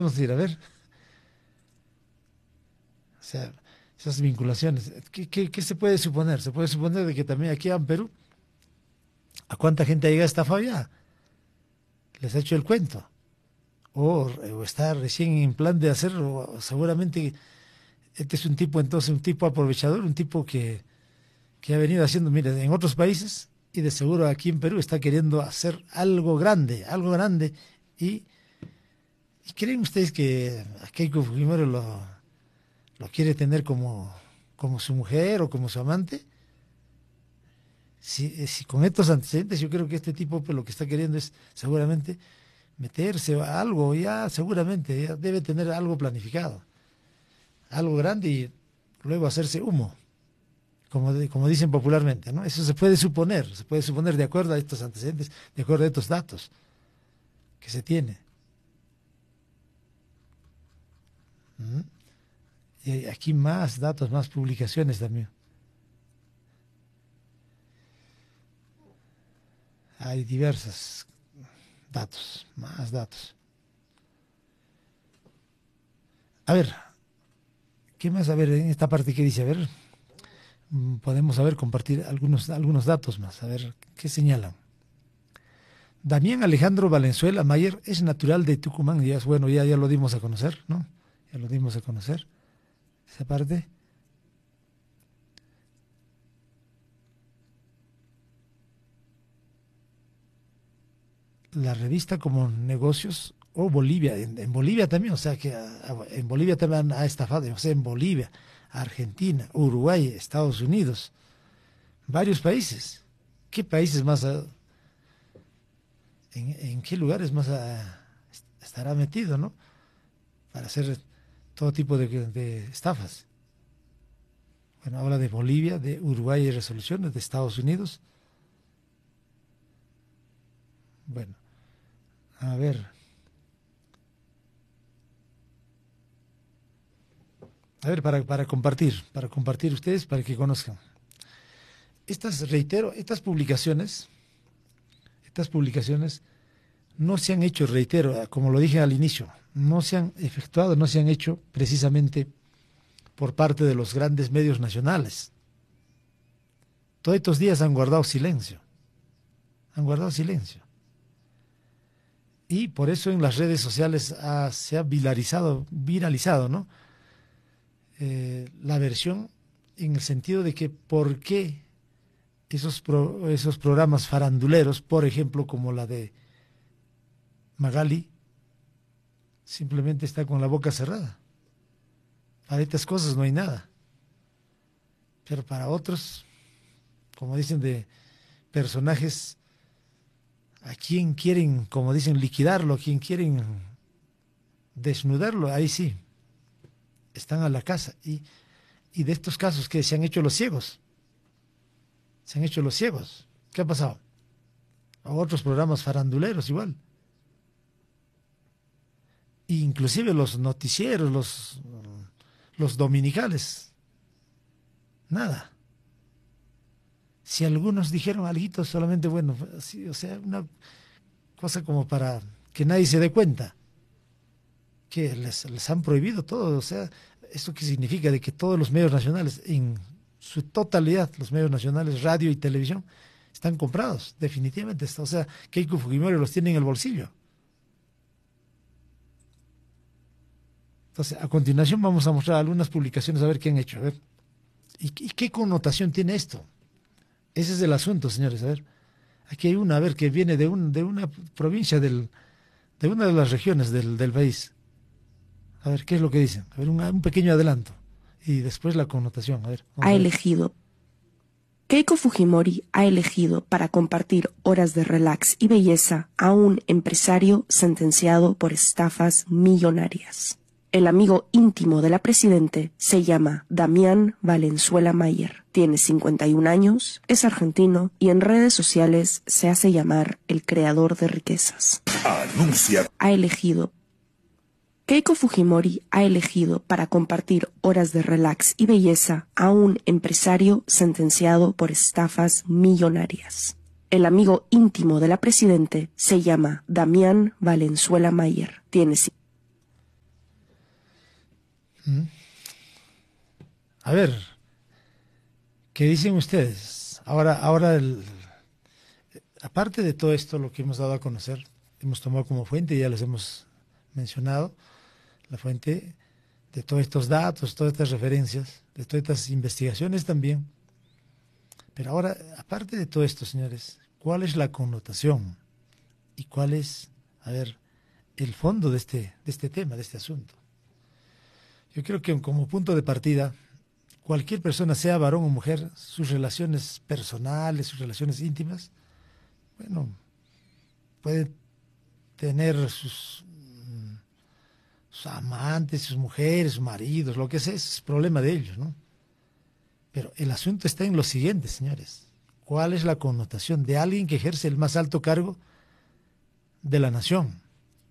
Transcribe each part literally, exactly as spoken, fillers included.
Vamos a ir a ver. O sea, esas vinculaciones. ¿Qué, qué, qué se puede suponer? Se puede suponer de que también aquí en Perú, ¿a cuánta gente ha llegado estafado ya? Les ha hecho el cuento. O, o está recién en plan de hacerlo. Seguramente este es un tipo, entonces, un tipo aprovechador, un tipo que, que ha venido haciendo, mire, en otros países y de seguro aquí en Perú está queriendo hacer algo grande, algo grande. ¿Y, y creen ustedes que a Keiko Fujimori lo, lo quiere tener como, como su mujer o como su amante? Si, si con estos antecedentes, yo creo que este tipo pues, lo que está queriendo es seguramente meterse a algo, ya seguramente ya debe tener algo planificado, algo grande y luego hacerse humo, como, de, como dicen popularmente, ¿no? Eso se puede suponer, se puede suponer de acuerdo a estos antecedentes, de acuerdo a estos datos que se tiene. ¿Mm? Y hay aquí más datos, más publicaciones también. Hay diversos datos, más datos. A ver, ¿qué más? A ver, en esta parte que dice, a ver, podemos, a ver, compartir algunos, algunos datos más, a ver, ¿qué señalan? Damián Alejandro Valenzuela Mayer es natural de Tucumán, ya es bueno, ya, ya lo dimos a conocer, ¿no? Ya lo dimos a conocer, esa parte. La revista como Negocios o Bolivia, en, en Bolivia también, o sea que a, a, en Bolivia también ha estafado, o sea, en Bolivia, Argentina, Uruguay, Estados Unidos, varios países. ¿Qué países más, a, en, en qué lugares más a, estará metido, ¿no? Para hacer todo tipo de, de estafas. Bueno, habla de Bolivia, de Uruguay y resoluciones, de Estados Unidos. Bueno, a ver. A ver, para, para compartir, para compartir ustedes, para que conozcan. Estas, reitero, estas publicaciones, estas publicaciones no se han hecho, reitero, como lo dije al inicio, no se han efectuado, no se han hecho precisamente por parte de los grandes medios nacionales. Todos estos días han guardado silencio, han guardado silencio. Y por eso en las redes sociales ha, se ha viralizado, viralizado, ¿no? Eh, la versión en el sentido de que por qué esos, pro, esos programas faranduleros, por ejemplo, como la de Magali, simplemente está con la boca cerrada. Para estas cosas no hay nada. Pero para otros, como dicen, de personajes a quien quieren, como dicen, liquidarlo, a quien quieren desnudarlo, ahí sí, están a la casa. Y, y de estos casos que se han hecho los ciegos, se han hecho los ciegos. ¿Qué ha pasado? A otros programas faranduleros igual. E inclusive los noticieros, los, los dominicales. Nada. Si algunos dijeron algo, solamente, bueno, sí, o sea, una cosa como para que nadie se dé cuenta. Que les, les han prohibido todo, o sea, ¿esto qué significa? De que todos los medios nacionales, en su totalidad, los medios nacionales, radio y televisión, están comprados, definitivamente. O sea, Keiko Fujimori los tiene en el bolsillo. Entonces, a continuación vamos a mostrar algunas publicaciones a ver qué han hecho. A ver. ¿Y, y qué connotación tiene esto? Ese es el asunto, señores. A ver, aquí hay una, a ver, que viene de, un, de una provincia, del, de una de las regiones del, del país. A ver, ¿qué es lo que dicen? A ver, un, un pequeño adelanto. Y después la connotación. A ver. Ha a ver. elegido. Keiko Fujimori ha elegido para compartir horas de relax y belleza a un empresario sentenciado por estafas millonarias. El amigo íntimo de la presidente se llama Damián Valenzuela Mayer. Tiene cincuenta y un años, es argentino y en redes sociales se hace llamar el creador de riquezas. Anuncia. Ha elegido. Keiko Fujimori ha elegido para compartir horas de relax y belleza a un empresario sentenciado por estafas millonarias. El amigo íntimo de la presidente se llama Damián Valenzuela Mayer. Tiene ¿Mm? A ver, ¿qué dicen ustedes? Ahora, ahora el, aparte de todo esto, lo que hemos dado a conocer, hemos tomado como fuente, ya les hemos mencionado, la fuente de todos estos datos, todas estas referencias, de todas estas investigaciones también. Pero ahora, aparte de todo esto, señores, ¿cuál es la connotación? ¿Y cuál es, a ver, el fondo de este, de este tema, de este asunto? Yo creo que como punto de partida, cualquier persona, sea varón o mujer, sus relaciones personales, sus relaciones íntimas, bueno, puede tener sus, mm, sus amantes, sus mujeres, sus maridos, lo que sea, es problema de ellos, ¿no? Pero el asunto está en lo siguiente, señores. ¿Cuál es la connotación de alguien que ejerce el más alto cargo de la nación?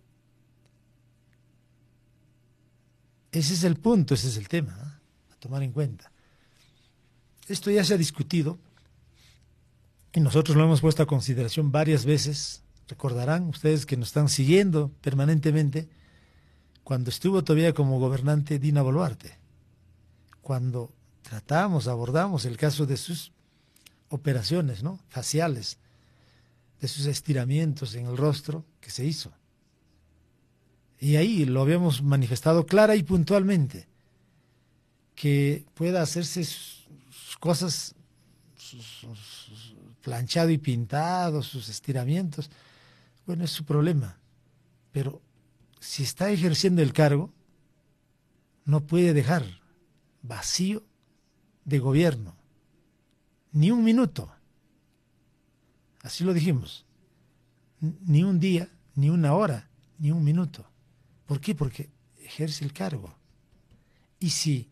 Ese es el punto, ese es el tema, ¿eh? A tomar en cuenta. Esto ya se ha discutido y nosotros lo hemos puesto a consideración varias veces. Recordarán ustedes que nos están siguiendo permanentemente cuando estuvo todavía como gobernante Dina Boluarte, cuando tratamos, abordamos el caso de sus operaciones, ¿no?, faciales, de sus estiramientos en el rostro que se hizo. Y ahí lo habíamos manifestado clara y puntualmente, que pueda hacerse sus, sus cosas, sus, sus planchado y pintado, sus estiramientos, bueno, es su problema. Pero si está ejerciendo el cargo, no puede dejar vacío de gobierno, ni un minuto. Así lo dijimos. Ni un día, ni una hora, ni un minuto. ¿Por qué? Porque ejerce el cargo. Y si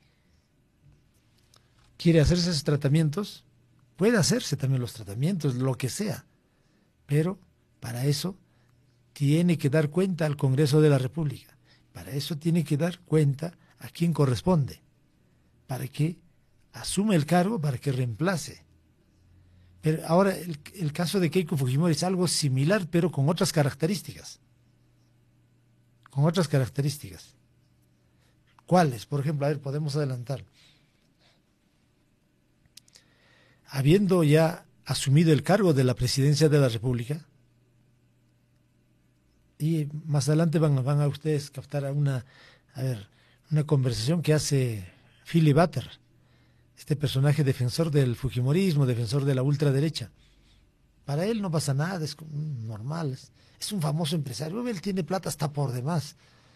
quiere hacerse esos tratamientos, puede hacerse también los tratamientos, lo que sea. Pero para eso tiene que dar cuenta al Congreso de la República. Para eso tiene que dar cuenta a quien corresponde. Para que asuma el cargo, para que reemplace. Pero ahora el, el caso de Keiko Fujimori es algo similar, pero con otras características. Con otras características. ¿Cuáles? Por ejemplo, a ver, podemos adelantar. Habiendo ya asumido el cargo de la presidencia de la República, y más adelante van, van a ustedes captar a una, a ver, una conversación que hace Philly Butter, este personaje defensor del fujimorismo, defensor de la ultraderecha. Para él no pasa nada, es normal, es, es un famoso empresario, él tiene plata hasta por demás.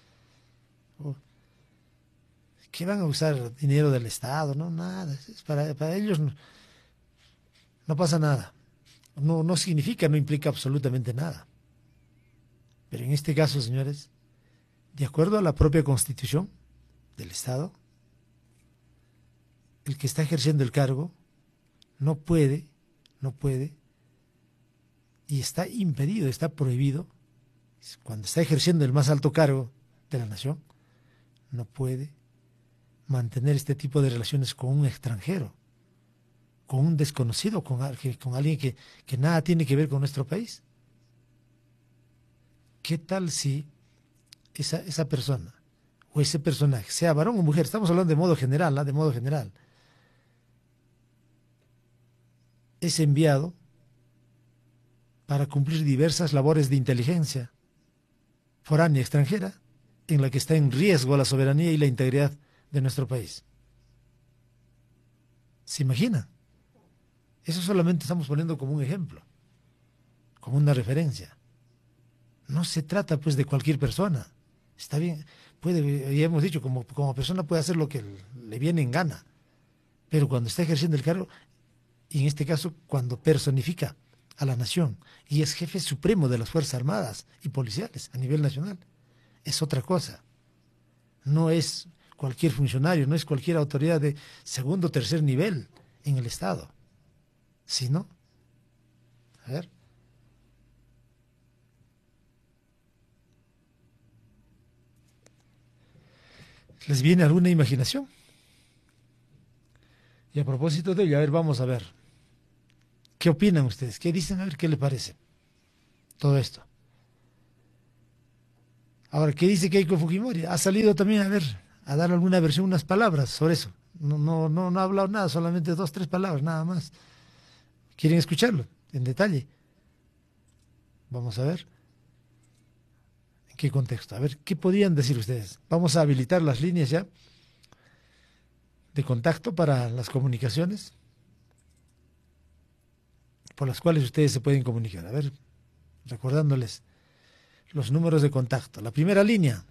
¿Qué van a usar dinero del Estado? No, nada, es para, para ellos no, no pasa nada. No, no significa, no implica absolutamente nada. Pero en este caso, señores, de acuerdo a la propia Constitución del Estado, el que está ejerciendo el cargo no puede, no puede, y está impedido, está prohibido, cuando está ejerciendo el más alto cargo de la nación, no puede mantener este tipo de relaciones con un extranjero, con un desconocido, con, con alguien que, que nada tiene que ver con nuestro país. ¿Qué tal si esa, esa persona o ese personaje, sea varón o mujer, estamos hablando de modo general, ¿no? De modo general, es enviado para cumplir diversas labores de inteligencia foránea extranjera en la que está en riesgo la soberanía y la integridad de nuestro país? ¿Se imagina? Eso solamente estamos poniendo como un ejemplo, como una referencia. No se trata pues de cualquier persona. Está bien, puede, ya hemos dicho, como, como persona puede hacer lo que le viene en gana, pero cuando está ejerciendo el cargo, y en este caso cuando personifica a la nación y es jefe supremo de las Fuerzas Armadas y policiales a nivel nacional, es otra cosa. No es cualquier funcionario, no es cualquier autoridad de segundo o tercer nivel en el Estado, sino, a ver, ¿les viene alguna imaginación? Y a propósito de ello, a ver, vamos a ver. ¿Qué opinan ustedes? ¿Qué dicen? A ver, ¿qué les parece todo esto? Ahora, ¿qué dice Keiko Fujimori? Ha salido también, a ver, a dar alguna versión, unas palabras sobre eso. No, no, no, no ha hablado nada, solamente dos, tres palabras, nada más. ¿Quieren escucharlo en detalle? Vamos a ver. ¿En qué contexto? A ver, ¿qué podrían decir ustedes? Vamos a habilitar las líneas ya de contacto para las comunicaciones por las cuales ustedes se pueden comunicar. A ver, recordándoles los números de contacto. La primera línea,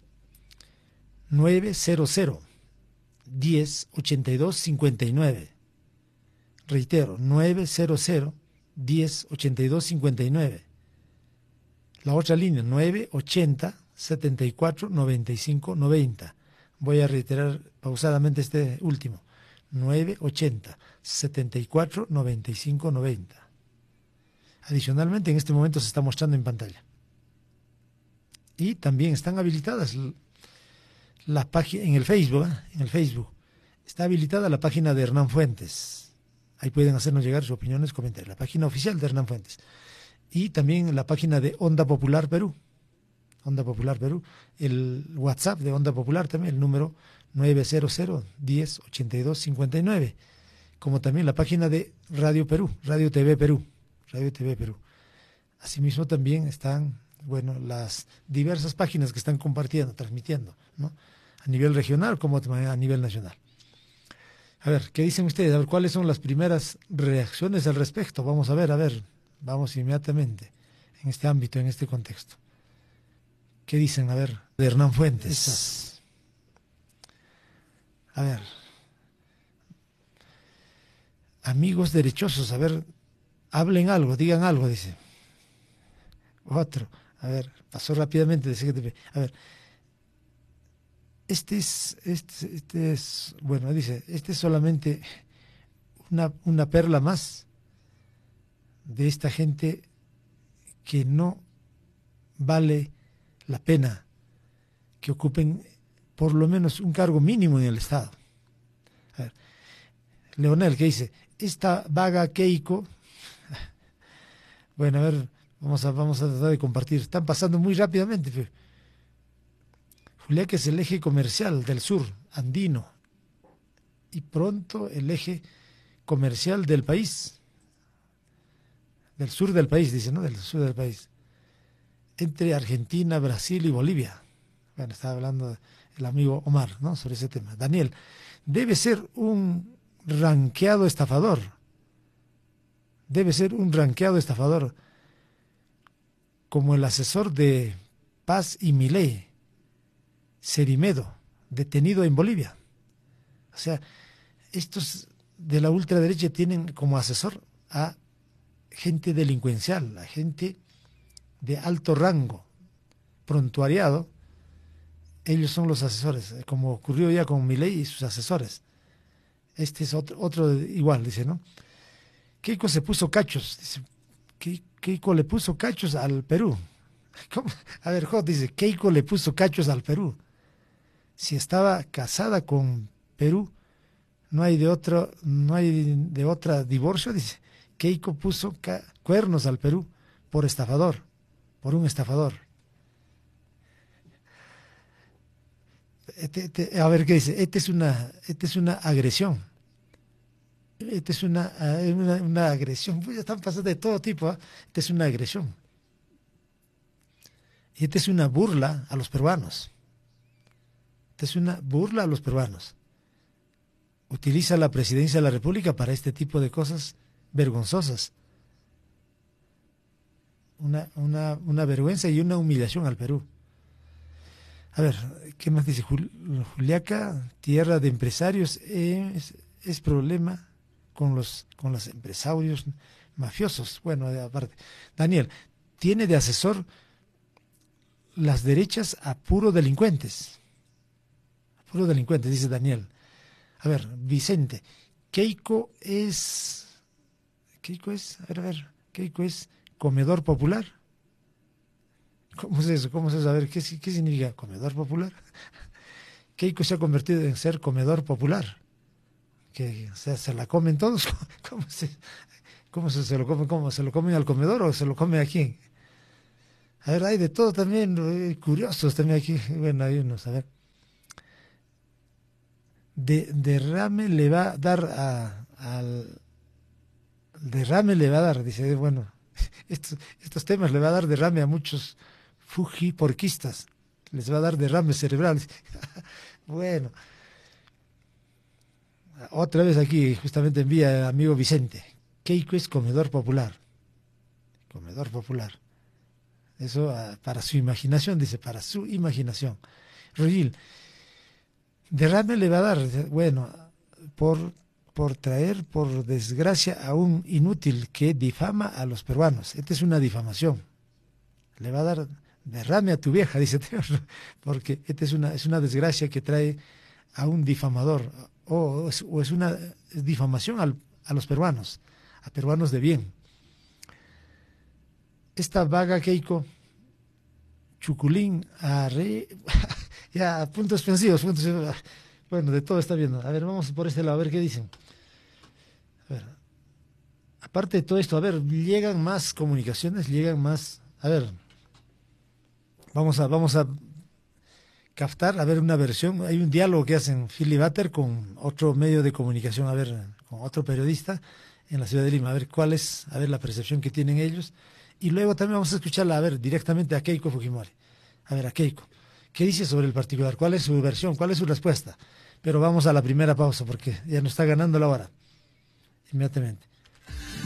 nueve cero cero, diez, ochenta y dos, cincuenta y nueve. Reitero, nueve cero cero, diez, ochenta y dos, cincuenta y nueve. La otra línea, nueve ochenta, setenta y cuatro, noventa y cinco, noventa. Voy a reiterar pausadamente este último. nueve ochenta, setenta y cuatro, noventa y cinco, noventa. Adicionalmente, en este momento se está mostrando en pantalla. Y también están habilitadas la página en el Facebook, ¿eh? en el Facebook. Está habilitada la página de Hernán Fuentes. Ahí pueden hacernos llegar sus opiniones, comentarios. La página oficial de Hernán Fuentes. Y también la página de Onda Popular Perú. Onda Popular Perú. El WhatsApp de Onda Popular también, el número nueve cero cero, diez, ochenta y dos, cincuenta y nueve. Como también la página de Radio Perú, Radio T V Perú. Radio T V Perú. Asimismo también están, bueno, las diversas páginas que están compartiendo, transmitiendo, ¿no? A nivel regional como a nivel nacional. A ver, ¿qué dicen ustedes? A ver, ¿cuáles son las primeras reacciones al respecto? Vamos a ver, a ver, vamos inmediatamente en este ámbito, en este contexto. ¿Qué dicen? A ver, de Hernán Fuentes. Esas. A ver. Amigos derechosos, a ver, hablen algo, digan algo, dice. Otro, a ver, pasó rápidamente de C G T P. A ver, este es, este, este es, bueno, dice, este es solamente una, una perla más de esta gente que no vale la pena que ocupen por lo menos un cargo mínimo en el Estado. A ver, Leonel, que dice, esta vaga Keiko, bueno, a ver, vamos a, vamos a tratar de compartir, están pasando muy rápidamente. Pero Juliaca es el eje comercial del sur, andino, y pronto el eje comercial del país, del sur del país, dice, ¿no? Del sur del país, entre Argentina, Brasil y Bolivia. Bueno, estaba hablando el amigo Omar, ¿no? Sobre ese tema. Daniel, debe ser un ranqueado estafador, debe ser un ranqueado estafador, como el asesor de Paz y Milei, Cerimedo, detenido en Bolivia. O sea, estos de la ultraderecha tienen como asesor a gente delincuencial, a gente de alto rango, prontuariado. Ellos son los asesores, como ocurrió ya con Milei y sus asesores. Este es otro, otro igual, dice, ¿no? Keiko se puso cachos, dice, Keiko le puso cachos al Perú. ¿Cómo? A ver, Jot dice, Keiko le puso cachos al Perú. Si estaba casada con Perú, no hay de otro, no hay de otra divorcio, dice. Keiko puso cuernos al Perú por estafador, por un estafador. Este, este, a ver qué dice, esta es una, esta es una agresión. Esta es una, una, una agresión. Pues ya están pasando de todo tipo, ¿eh? Esta es una agresión. Y esta es una burla a los peruanos. Esta es una burla a los peruanos. Utiliza la presidencia de la República para este tipo de cosas vergonzosas. Una, una, una vergüenza y una humillación al Perú. A ver, ¿qué más dice? Juliaca, tierra de empresarios, es, es problema con los, con los empresarios mafiosos. Bueno, aparte. Daniel, tiene de asesor las derechas a puro delincuentes. A puro delincuentes, dice Daniel. A ver, Vicente, Keiko es... Keiko es, a ver, a ver, Keiko es comedor popular. ¿Cómo es eso? ¿Cómo es eso? A ver, ¿qué, qué significa comedor popular? Keiko se ha convertido en ser comedor popular. Que o sea, se la comen todos. ¿Cómo se, cómo se, se lo comen? ¿Cómo se lo comen al comedor o se lo comen aquí? A ver, hay de todo también, eh, curiosos también aquí. Bueno, hay unos, a ver. de, derrame le va a dar a, al derrame le va a dar, dice, bueno, estos, estos temas le va a dar derrame a muchos fujiporquistas, les va a dar derrames cerebrales. Bueno, otra vez aquí justamente envía el amigo Vicente, Keiko es comedor popular, comedor popular, eso uh, para su imaginación, dice, para su imaginación. Rugil, derrame le va a dar, bueno, por, por traer, por desgracia, a un inútil que difama a los peruanos. Esta es una difamación. Le va a dar derrame a tu vieja, dice, porque esta es una, es una desgracia que trae a un difamador, o, o es una difamación al, a los peruanos, a peruanos de bien. Esta vaga Keiko, Chuculín, arre, ya, puntos suspensivos, puntos, bueno, de todo está viendo. A ver, vamos por este lado, a ver qué dicen. A ver, aparte de todo esto, a ver, llegan más comunicaciones, llegan más, a ver, vamos a, vamos a captar, a ver, una versión, hay un diálogo que hacen Philly Butter con otro medio de comunicación, a ver, con otro periodista en la ciudad de Lima, a ver cuál es, a ver, la percepción que tienen ellos. Y luego también vamos a escucharla, a ver, directamente a Keiko Fujimori. A ver, a Keiko. ¿Qué dice sobre el particular? ¿Cuál es su versión? ¿Cuál es su respuesta? Pero vamos a la primera pausa porque ya nos está ganando la hora. Inmediatamente.